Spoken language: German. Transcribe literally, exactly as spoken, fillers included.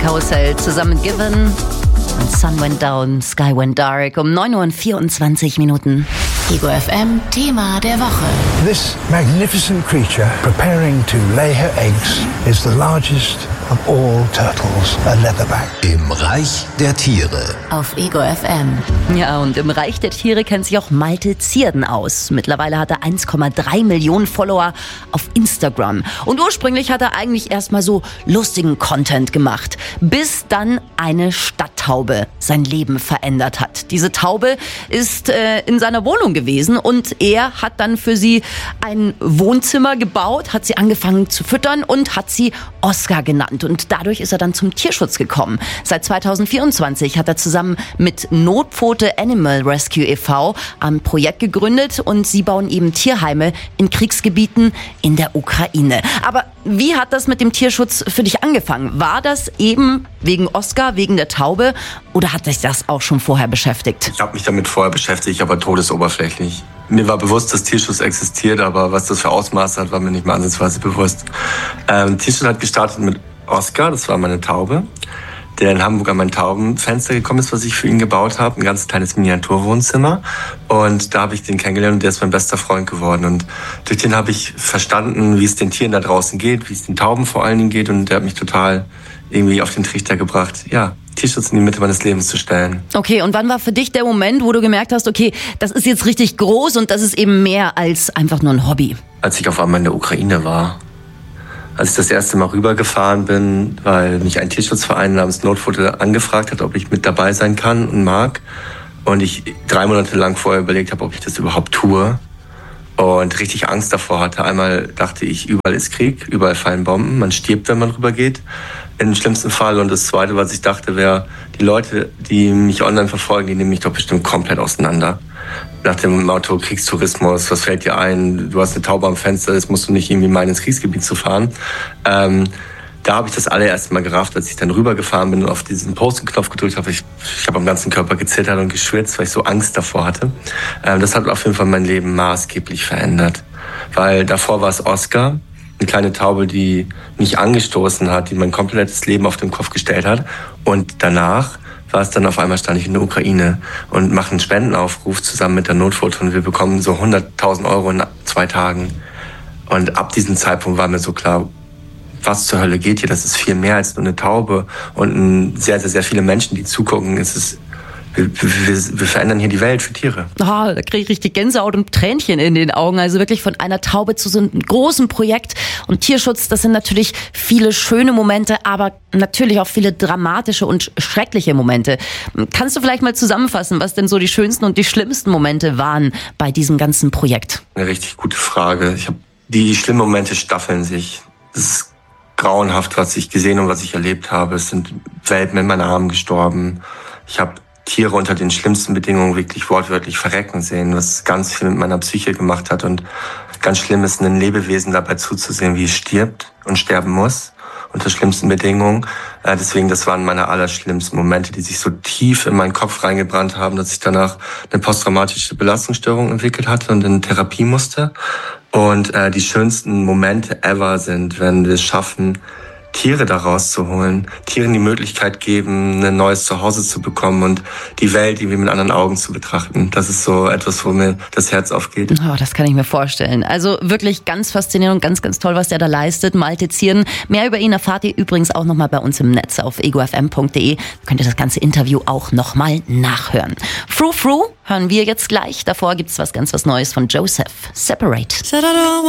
Karussell zusammen mit Given. Und Sun went down, Sky went dark um neun Uhr und vierundzwanzig Minuten. Ego F M Thema der Woche. This magnificent creature preparing to lay her eggs is the largest of all turtles, a leatherback. Im Reich der Tiere. Auf Ego F M. Ja, und im Reich der Tiere kennt sich auch Malte Zierden aus. Mittlerweile hat er eins Komma drei Millionen Follower auf Instagram. Und ursprünglich hat er eigentlich erstmal so lustigen Content gemacht, bis dann eine Stadttaube sein Leben verändert hat. Diese Taube ist äh, in seiner Wohnung gewesen und er hat dann für sie ein Wohnzimmer gebaut, hat sie angefangen zu füttern und hat sie Oscar genannt. Und dadurch ist er dann zum Tierschutz gekommen. Seit zweitausendvierundzwanzig hat er zusammen mit Notpfote Animal Rescue e V ein Projekt gegründet und sie bauen eben Tierheime in Kriegsgebieten in der Ukraine. Aber wie hat das mit dem Tierschutz für dich angefangen? War das eben wegen Oscar, wegen der Taube oder hat dich das auch schon vorher beschäftigt? Ich habe mich damit vorher beschäftigt, aber todesoberflächlich. Mir war bewusst, dass Tierschutz existiert, aber was das für Ausmaße hat, war mir nicht mal ansatzweise bewusst. Ähm, Tierschutz hat gestartet mit Oscar, das war meine Taube, der in Hamburg an mein Taubenfenster gekommen ist, was ich für ihn gebaut habe. Ein ganz kleines Miniaturwohnzimmer. Und da habe ich den kennengelernt und der ist mein bester Freund geworden. Und durch den habe ich verstanden, wie es den Tieren da draußen geht, wie es den Tauben vor allen Dingen geht. Und der hat mich total irgendwie auf den Trichter gebracht, ja, Tierschutz in die Mitte meines Lebens zu stellen. Okay, und wann war für dich der Moment, wo du gemerkt hast, okay, das ist jetzt richtig groß und das ist eben mehr als einfach nur ein Hobby? Als ich auf einmal in der Ukraine war. Als ich das erste Mal rübergefahren bin, weil mich ein Tierschutzverein namens Notpfote angefragt hat, ob ich mit dabei sein kann und mag. Und ich drei Monate lang vorher überlegt habe, ob ich das überhaupt tue. Und richtig Angst davor hatte. Einmal dachte ich, überall ist Krieg, überall fallen Bomben, man stirbt, wenn man rübergeht, im schlimmsten Fall. Und das Zweite, was ich dachte, wäre, die Leute, die mich online verfolgen, die nehmen mich doch bestimmt komplett auseinander. Nach dem Motto Kriegstourismus, was fällt dir ein? Du hast eine Taube am Fenster, jetzt musst du nicht irgendwie meinen, ins Kriegsgebiet zu fahren. Ähm, da habe ich das allererste Mal gerafft, als ich dann rübergefahren bin und auf diesen Posten-Knopf gedrückt habe. Ich, ich habe am ganzen Körper gezittert und geschwitzt, weil ich so Angst davor hatte. Ähm, das hat auf jeden Fall mein Leben maßgeblich verändert. Weil davor war es Oscar, eine kleine Taube, die mich angestoßen hat, die mein komplettes Leben auf den Kopf gestellt hat. Und danach war es dann auf einmal, stand ich in der Ukraine und mache einen Spendenaufruf zusammen mit der Notpfote und wir bekommen so hunderttausend Euro in zwei Tagen. Und ab diesem Zeitpunkt war mir so klar, was zur Hölle geht hier? Das ist viel mehr als nur eine Taube und sehr, sehr, sehr viele Menschen, die zugucken. Es ist, wir, wir, wir verändern hier die Welt für Tiere. Oh, da kriege ich richtig Gänsehaut und Tränchen in den Augen. Also wirklich von einer Taube zu so einem großen Projekt. Und Tierschutz, das sind natürlich viele schöne Momente, aber natürlich auch viele dramatische und schreckliche Momente. Kannst du vielleicht mal zusammenfassen, was denn so die schönsten und die schlimmsten Momente waren bei diesem ganzen Projekt? Eine richtig gute Frage. Ich hab, die schlimmen Momente staffeln sich. Das ist grauenhaft, was ich gesehen und was ich erlebt habe. Es sind Welpen in meinen Armen gestorben. Ich habe Tiere unter den schlimmsten Bedingungen wirklich wortwörtlich verrecken sehen, was ganz viel mit meiner Psyche gemacht hat. Und ganz schlimm ist, einem Lebewesen dabei zuzusehen, wie es stirbt und sterben muss unter schlimmsten Bedingungen. Äh, deswegen, das waren meine allerschlimmsten Momente, die sich so tief in meinen Kopf reingebrannt haben, dass ich danach eine posttraumatische Belastungsstörung entwickelt hatte und in Therapie musste. Und äh, die schönsten Momente ever sind, wenn wir es schaffen, Tiere da rauszuholen, Tieren die Möglichkeit geben, ein neues Zuhause zu bekommen und die Welt irgendwie mit anderen Augen zu betrachten. Das ist so etwas, wo mir das Herz aufgeht. Oh, das kann ich mir vorstellen. Also wirklich ganz faszinierend und ganz, ganz toll, was der da leistet. Malte Zierden. Mehr über ihn erfahrt ihr übrigens auch nochmal bei uns im Netz auf ego f m punkt de. Da könnt ihr das ganze Interview auch nochmal nachhören. Fru Fru hören wir jetzt gleich. Davor gibt's was ganz was Neues von Joseph. Separate.